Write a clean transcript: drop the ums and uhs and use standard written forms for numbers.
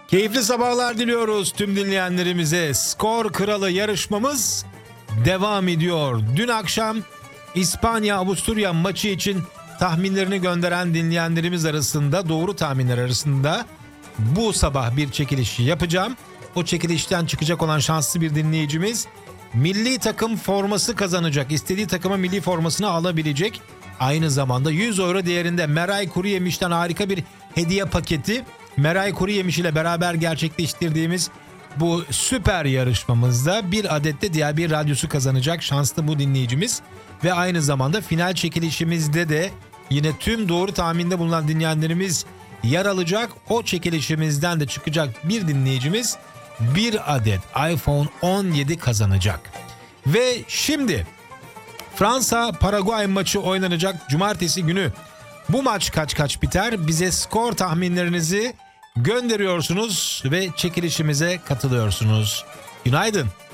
Keyifli sabahlar diliyoruz tüm dinleyenlerimize. Skor Kralı yarışmamız devam ediyor. Dün akşam İspanya-Avusturya maçı için tahminlerini gönderen dinleyenlerimiz arasında, doğru tahminler arasında bu sabah bir çekiliş yapacağım. O çekilişten çıkacak olan şanslı bir dinleyicimiz milli takım forması kazanacak. İstediği takıma milli formasını alabilecek. Aynı zamanda 100 euro değerinde Meray Kuruyemiş'ten harika bir hediye paketi. Meray Kuruyemiş ile beraber gerçekleştirdiğimiz bu süper yarışmamızda bir adet de diğer bir radyosu kazanacak şanslı bu dinleyicimiz. Ve aynı zamanda final çekilişimizde de yine tüm doğru tahminde bulunan dinleyenlerimiz yer alacak. O çekilişimizden de çıkacak bir dinleyicimiz bir adet iPhone 17 kazanacak. Ve şimdi Fransa-Paraguay maçı oynanacak cumartesi günü. Bu maç kaç biter? Bize skor tahminlerinizi gönderiyorsunuz ve çekilişimize katılıyorsunuz. Günaydın.